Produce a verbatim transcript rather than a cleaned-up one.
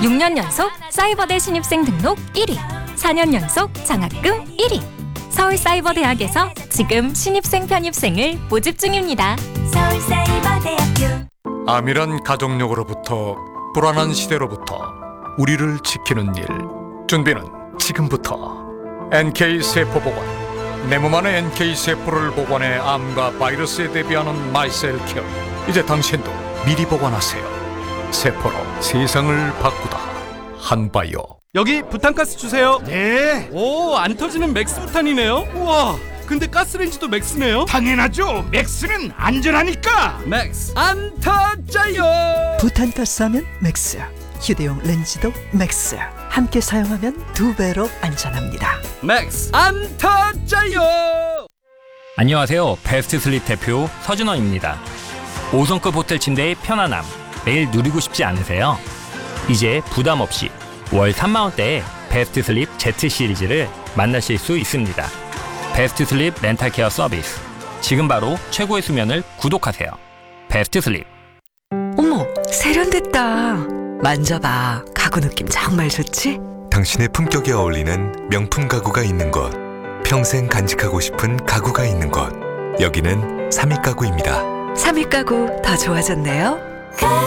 육 년 연속 사이버대 신입생 등록 일 위, 사 년 연속 장학금 일 위. 서울사이버대학에서 지금 신입생 편입생을 모집 중입니다. 서울사이버대학교. 암이란 가족력으로부터 불안한 시대로부터 우리를 지키는 일. 준비는 지금부터. 엔케이 세포보관. 내 몸 안의 엔케이 세포를 보관해 암과 바이러스에 대비하는 마이셀케어. 이제 당신도 미리 보관하세요. 세포로 세상을 바꾸다. 한바이오. 여기 부탄가스 주세요. 네, 오, 안 터지는 맥스 부탄이네요. 우와, 근데 가스레인지도 맥스네요. 당연하죠. 맥스는 안전하니까. 맥스 안 터져요. 부탄가스하면 맥스, 휴대용 렌즈도 맥스. 함께 사용하면 두 배로 안전합니다. 맥스 안 터져요. 안녕하세요. 베스트 슬립 대표 서준원입니다. 오 성급 호텔 침대의 편안함 매일 누리고 싶지 않으세요? 이제 부담 없이 월 삼만 원대에 베스트 슬립 Z 시리즈를 만나실 수 있습니다. 베스트 슬립 렌탈 케어 서비스. 지금 바로 최고의 수면을 구독하세요. 베스트 슬립. 어머, 세련됐다. 만져봐. 가구 느낌 정말 좋지? 당신의 품격에 어울리는 명품 가구가 있는 곳, 평생 간직하고 싶은 가구가 있는 곳, 여기는 삼익 가구입니다. 삼익 가구 더 좋아졌네요.